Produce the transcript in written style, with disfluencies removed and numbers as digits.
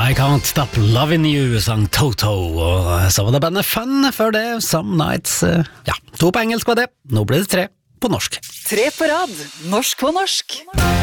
I Can't Stop Loving You, sang Toto, og så var det bandet Fun før det, Some Nights. Ja, 2 på engelsk var det, nå blir det 3 på norsk. 3 på rad, norsk på norsk.